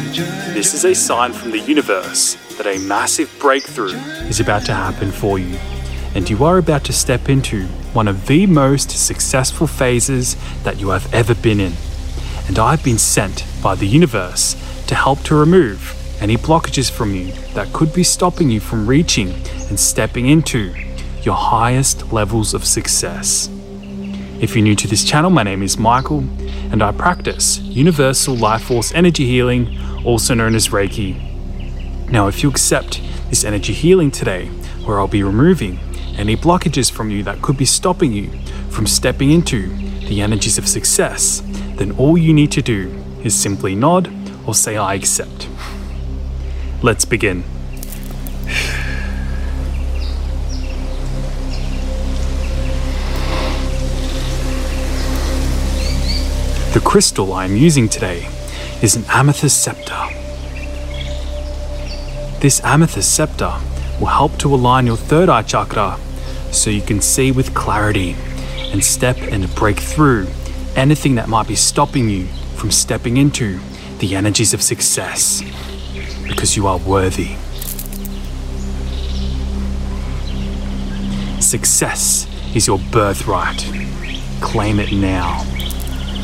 This is a sign from the universe that a massive breakthrough is about to happen for you, and you are about to step into one of the most successful phases that you have ever been in. And I've been sent by the universe to help to remove any blockages from you that could be stopping you from reaching and stepping into your highest levels of success. If you're new to this channel, my name is Michael, and I practice Universal Life Force Energy Healing, also known as Reiki. Now, if you accept this energy healing today, where I'll be removing any blockages from you that could be stopping you from stepping into the energies of success, then all you need to do is simply nod or say I accept. Let's begin. The crystal I am using today is an amethyst scepter. This amethyst scepter will help to align your third eye chakra so you can see with clarity and step and break through anything that might be stopping you from stepping into the energies of success, because you are worthy. Success is your birthright. Claim it now.